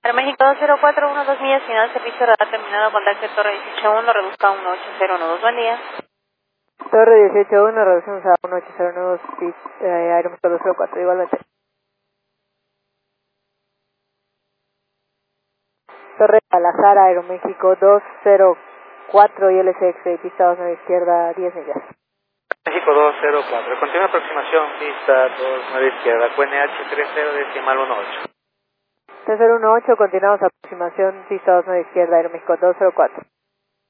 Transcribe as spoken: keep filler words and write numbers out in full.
Aeroméxico dos cero cuatro uno dos millas, final servicio radar terminado, contacto Torre dieciocho uno, reduzca a uno ocho cero uno dos, buen día. Torre dieciocho uno, reducimos a uno ocho cero uno dos, eh, Aeroméxico dos cero cuatro, igualmente. Torre Guadalajara, Aeroméxico dos cero cuatro y L C X, pista dos nueve izquierda, diez millas. México dos cero cuatro, continua aproximación, pista dos nueve izquierda, Q N H treinta decimal dieciocho. tres cero uno ocho, continuamos aproximación, pista dos nueve izquierda, Aeroméxico dos cero cuatro.